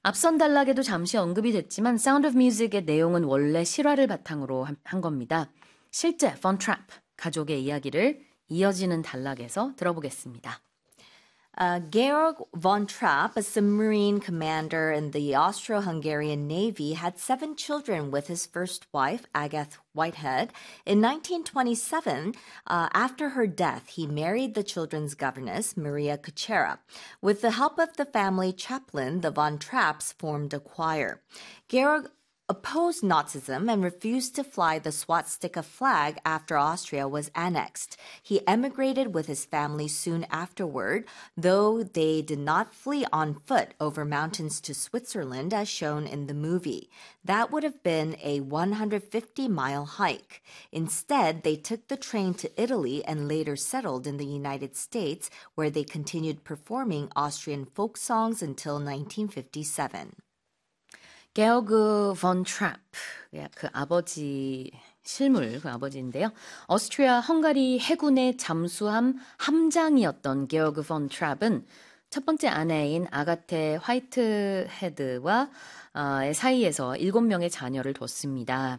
앞선 단락에도 잠시 언급이 됐지만 Sound of Music의 내용은 원래 실화를 바탕으로 한 겁니다. 실제 Von Trapp 가족의 이야기를 이어지는 단락에서 들어보겠습니다. Georg von Trapp, a submarine commander in the Austro-Hungarian Navy, had 7 children with his first wife, Agathe Whitehead. In 1927, after her death, he married the children's governess, Maria Kuchera. With the help of the family chaplain, the von Trapps formed a choir. Georg opposed Nazism and refused to fly the swastika flag after Austria was annexed. He emigrated with his family soon afterward, though they did not flee on foot over mountains to Switzerland as shown in the movie. That would have been a 150-mile hike. Instead, they took the train to Italy and later settled in the United States, where they continued performing Austrian folk songs until 1957. 게오그 본 트랩, 그 아버지 실물, 그 아버지인데요. 어스트리아 헝가리 해군의 잠수함 함장이었던 게오그 본 트랩은 첫 번째 아내인 아가테 화이트헤드와 사이에서 7명의 자녀를 뒀습니다.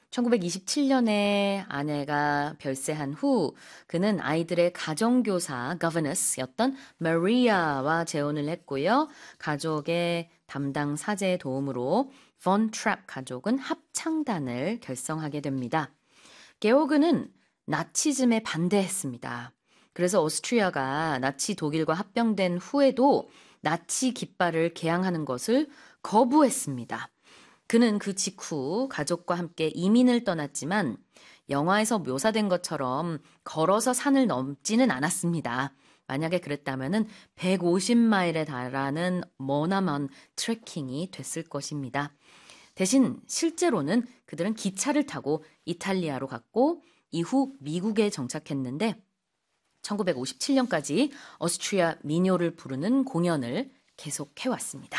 1927년에 아내가 별세한 후 그는 아이들의 가정교사 governess였던 마리아와 재혼을 했고요. 가족의 담당 사제의 도움으로 본 트랩 가족은 합창단을 결성하게 됩니다. 게오그는 나치즘에 반대했습니다. 그래서 오스트리아가 나치 독일과 합병된 후에도 나치 깃발을 개양하는 것을 거부했습니다. 그는 그 직후 가족과 함께 이민을 떠났지만 영화에서 묘사된 것처럼 걸어서 산을 넘지는 않았습니다. 만약에 그랬다면 150마일에 달하는 머나먼 트레킹이 됐을 것입니다. 대신 실제로는 그들은 기차를 타고 이탈리아로 갔고 이후 미국에 정착했는데 1957년까지 오스트리아 민요를 부르는 공연을 계속해왔습니다.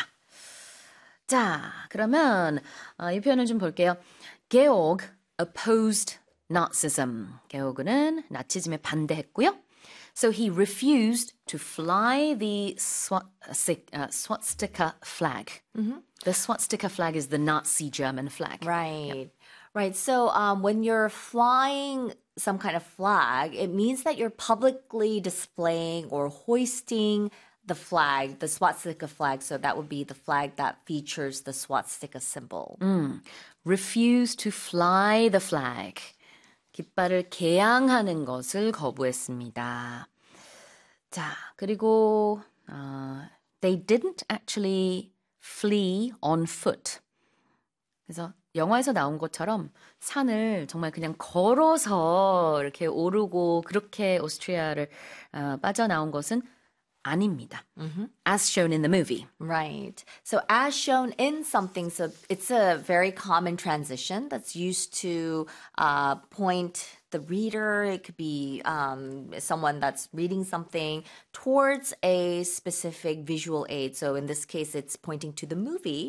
자, 그러면 이 표현을 좀 볼게요. Georg opposed Nazism. 게오그는 나치즘에 반대했고요. So he refused to fly the swastika flag. Mm-hmm. The swastika flag is the Nazi German flag. Right. Yep. Right. So when you're flying some kind of flag, it means that you're publicly displaying or hoisting the flag, the swastika flag. So that would be the flag that features the swastika symbol. Refuse to fly the flag. 깃발을 개양하는 것을 거부했습니다. 자, 그리고 they didn't actually flee on foot. 그래서 영화에서 나온 것처럼 산을 정말 그냥 걸어서 이렇게 오르고 그렇게 오스트리아를 빠져나온 것은 아닙니다. Mm-hmm. As shown in the movie. Right. So as shown in something, so it's a very common transition that's used to point the reader. It could be someone that's reading something towards a specific visual aid. So in this case, it's pointing to the movie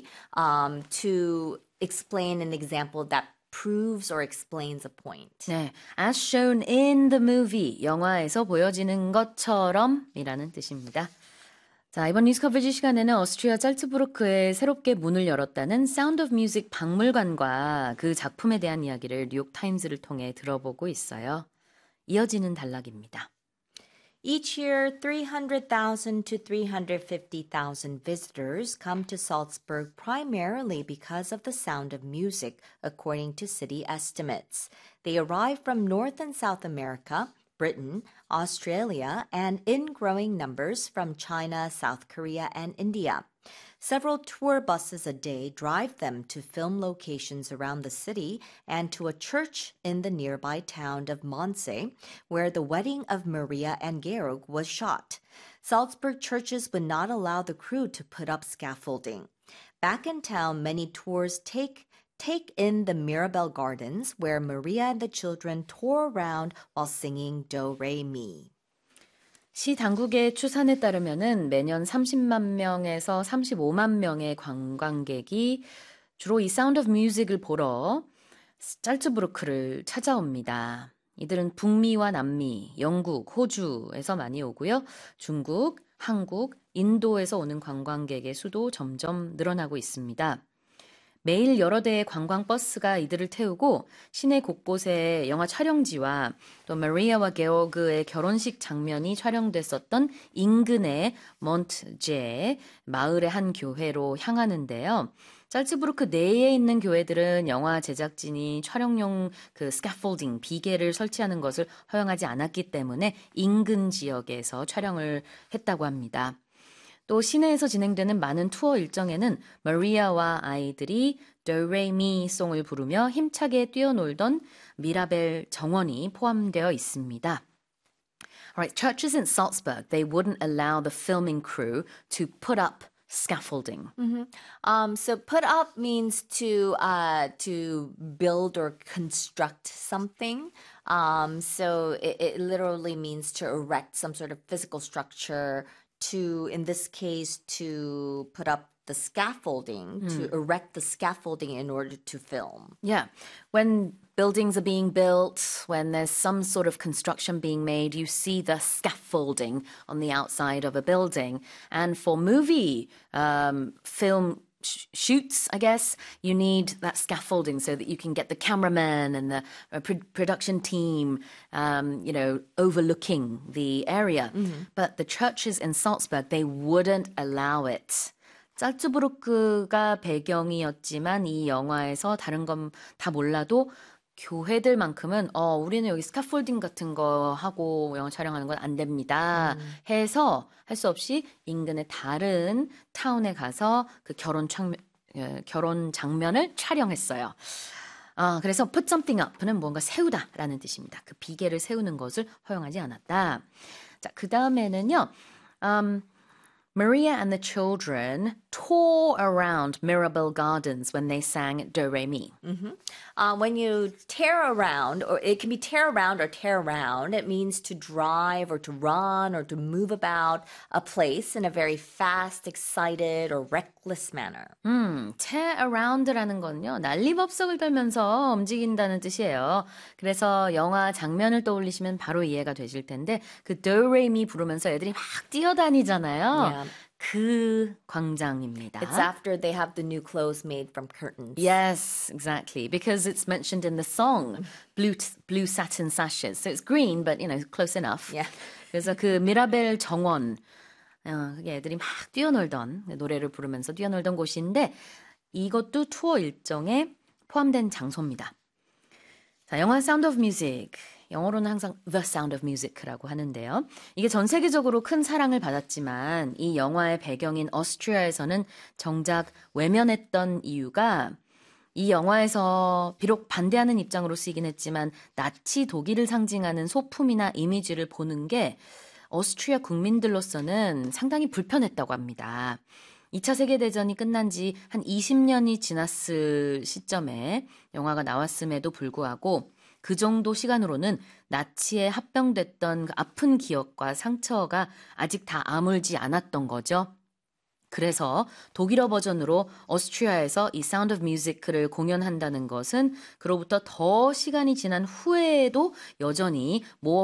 to explain an example that proves or explains a point. 네, as shown in the movie, 영화에서 보여지는 것처럼 이라는 뜻입니다. 자, 이번 뉴스 커버지 시간에는 오스트리아 잘츠부르크에 새롭게 문을 열었다는 Sound of Music 박물관과 그 작품에 대한 이야기를 뉴욕타임즈를 통해 들어보고 있어요. 이어지는 단락입니다. Each year, 300,000 to 350,000 visitors come to Salzburg primarily because of the Sound of Music, according to city estimates. They arrive from North and South America, Britain, Australia, and in growing numbers from China, South Korea, and India. Several tour buses a day drive them to film locations around the city and to a church in the nearby town of Monse, where the wedding of Maria and Georg was shot. Salzburg churches would not allow the crew to put up scaffolding. Back in town, many tours take in the Mirabel Gardens, where Maria and the children tour around while singing Do, Re, Mi. 시 당국의 추산에 따르면은 매년 30만 명에서 35만 명의 관광객이 주로 이 사운드 오브 뮤직을 보러 잘츠부르크를 찾아옵니다. 이들은 북미와 남미, 영국, 호주에서 많이 오고요. 중국, 한국, 인도에서 오는 관광객의 수도 점점 늘어나고 있습니다. 매일 여러 대의 관광버스가 이들을 태우고 시내 곳곳에 영화 촬영지와 또 마리아와 게오그의 결혼식 장면이 촬영됐었던 인근의 몬트제 마을의 한 교회로 향하는데요. 짤츠부르크 내에 있는 교회들은 영화 제작진이 촬영용 그 스캐폴딩, 비계를 설치하는 것을 허용하지 않았기 때문에 인근 지역에서 촬영을 했다고 합니다. 또 시내에서 진행되는 많은 투어 일정에는 마리아와 아이들이 도레미 송을 부르며 힘차게 뛰어놀던 미라벨 정원이 포함되어 있습니다. Alright, churches in Salzburg, they wouldn't allow the filming crew to put up scaffolding. So put up means to build or construct something. So it literally means to erect some sort of physical structure. To, in this case, to put up the scaffolding, to erect the scaffolding in order to film. Yeah. When buildings are being built, when there's some sort of construction being made, you see the scaffolding on the outside of a building. And for movie film shoots, I guess, you need that scaffolding so that you can get the cameraman and the production team, overlooking the area. But the churches in Salzburg, they wouldn't allow it. 짤츠부르크가 배경이었지만 이 영화에서 다른 건 다 몰라도 교회들만큼은 우리는 여기 스카폴딩 같은 거 하고 영화 촬영하는 건 안 됩니다. 해서 할 수 없이 인근의 다른 타운에 가서 그 결혼 장면을 촬영했어요. 그래서 put something up는 뭔가 세우다라는 뜻입니다. 그 비계를 세우는 것을 허용하지 않았다. 자, 그 다음에는요. Maria and the children tore around Mirabel Gardens when they sang Do Re Mi. When you tear around, or it can be tear around or tear around, it means to drive or to run or to move about a place in a very fast, excited, or reckless manner. tear around라는 건요. 난리법석을 떨면서 움직인다는 뜻이에요. 그래서 영화 장면을 떠올리시면 바로 이해가 되실 텐데 그 Do Re Mi 부르면서 애들이 막 뛰어다니잖아요. Yeah. 그 광장입니다. It's after they have the new clothes made from curtains. Yes, exactly. Because it's mentioned in the song, blue satin sashes. So it's green, but, close enough. Yeah. 그래서 그 미라벨 정원, 그게 애들이 막 뛰어놀던, 노래를 부르면서 뛰어놀던 곳인데 이것도 투어 일정에 포함된 장소입니다. 자, 영화 Sound of Music. 영어로는 항상 The Sound of Music라고 하는데요. 이게 전 세계적으로 큰 사랑을 받았지만 이 영화의 배경인 오스트리아에서는 정작 외면했던 이유가 이 영화에서 비록 반대하는 입장으로 쓰이긴 했지만 나치 독일을 상징하는 소품이나 이미지를 보는 게 오스트리아 국민들로서는 상당히 불편했다고 합니다. 2차 세계대전이 끝난 지 한 20년이 지났을 시점에 영화가 나왔음에도 불구하고 그 정도 시간으로는 나치에 합병됐던 그 아픈 기억과 상처가 아직 다 아물지 않았던 거죠. 그래서 독일어 버전으로 오스트리아에서 이 사운드 오브 뮤직을 공연한다는 것은 그로부터 더 시간이 지난 후에도 여전히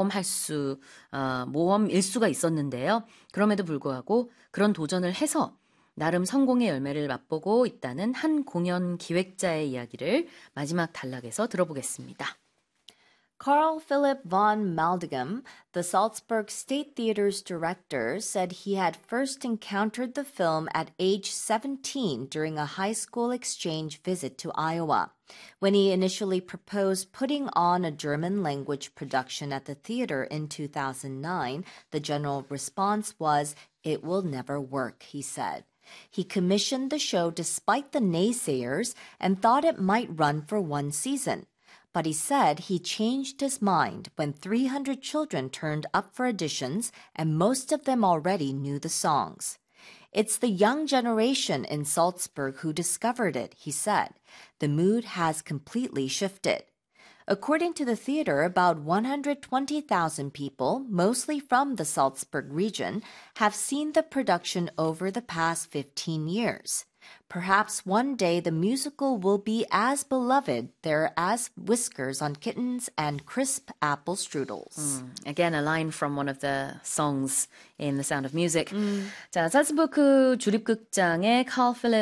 모험일 수가 있었는데요. 그럼에도 불구하고 그런 도전을 해서 나름 성공의 열매를 맛보고 있다는 한 공연 기획자의 이야기를 마지막 단락에서 들어보겠습니다. Carl Philipp von Maldegem, the Salzburg State Theater's director, said he had first encountered the film at age 17 during a high school exchange visit to Iowa. When he initially proposed putting on a German language production at the theater in 2009, the general response was, "It will never work," he said. He commissioned the show despite the naysayers and thought it might run for one season. But he said he changed his mind when 300 children turned up for auditions and most of them already knew the songs. It's the young generation in Salzburg who discovered it, he said. The mood has completely shifted. According to the theater, about 120,000 people, mostly from the Salzburg region, have seen the production over the past 15 years. Perhaps one day the musical will be as beloved there as whiskers on kittens and crisp apple strudels. Again, a line from one of the songs in The Sound of Music. 자, 살츠부르크 주립극장의 칼 필립